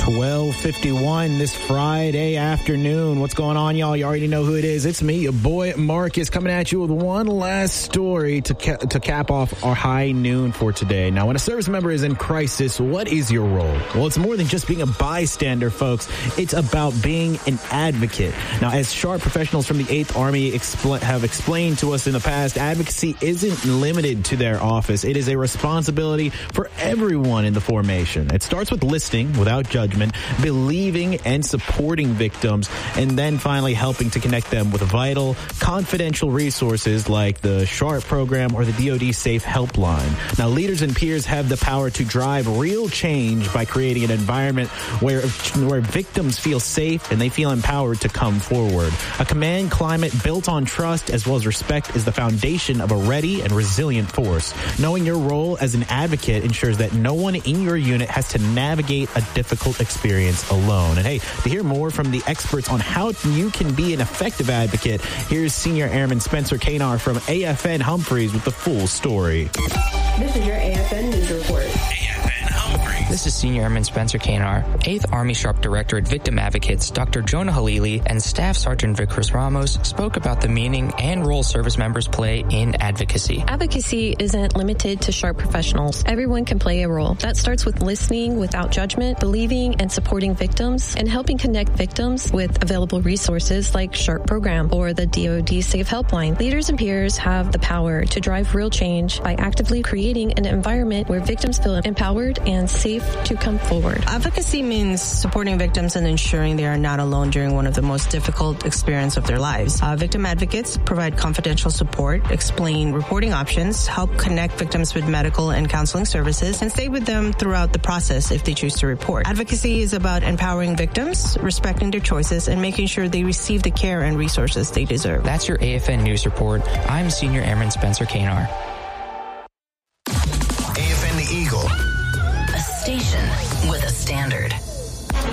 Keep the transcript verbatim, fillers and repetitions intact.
twelve fifty-one this Friday afternoon. What's going on, y'all? You already know who it is. It's me, your boy Marcus, coming at you with one last story to ca- to cap off our high noon for today. Now, when a service member is in crisis, what is your role? Well, it's more than just being a bystander, folks. It's about being an advocate. Now, as SHARP professionals from the eighth Army expl- have explained to us in the past, advocacy isn't limited to their office. It is a responsibility for everyone in the formation. It starts with listening without judgment, believing and supporting victims, and then finally helping to connect them with vital, confidential resources like the SHARP program or the D O D Safe Helpline. Now, leaders and peers have the power to drive real change by creating an environment where, where victims feel safe and they feel empowered to come forward. A command climate built on trust as well as respect is the foundation of a ready and resilient force. Knowing your role as an advocate ensures that no one in your unit has to navigate a difficult experience alone. And hey, to hear more from the experts on how you can be an effective advocate, here's Senior Airman Spencer Kanar from A F N Humphreys with the full story. This is your A F N News Report. This is Senior Airman Spencer Kanar. eighth Army SHARP Director at Victim Advocates, Doctor Jonah Halili, and Staff Sergeant Vickers Ramos spoke about the meaning and role service members play in advocacy. Advocacy isn't limited to SHARP professionals. Everyone can play a role. That starts with listening without judgment, believing and supporting victims, and helping connect victims with available resources like SHARP program or the D O D Safe Helpline. Leaders and peers have the power to drive real change by actively creating an environment where victims feel empowered and safe to come forward. Advocacy means supporting victims and ensuring they are not alone during one of the most difficult experiences of their lives. Uh, victim advocates provide confidential support, explain reporting options, help connect victims with medical and counseling services, and stay with them throughout the process if they choose to report. Advocacy is about empowering victims, respecting their choices, and making sure they receive the care and resources they deserve. That's your A F N News Report. I'm Senior Airman Spencer Kanar. A F N The Eagle. Station with a standard.